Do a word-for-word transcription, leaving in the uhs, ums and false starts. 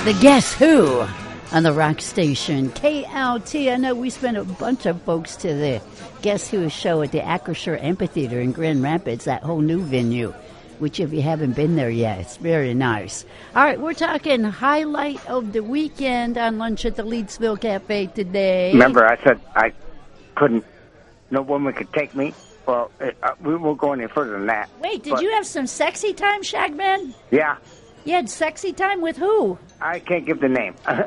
The Guess Who on the rock station K L T. I know we spent a bunch of folks to the Guess Who show at the Acrisure Amphitheater in Grand Rapids, that whole new venue, which if you haven't been there yet, it's very nice. All right, we're talking highlight of the weekend on Lunch at the Leedsville Cafe today. Remember, I said I couldn't, no woman could take me. Well, uh, we won't go any further than that. Wait, did but, you have some sexy time, Shagman? Yeah. You had sexy time with who? I can't give the name.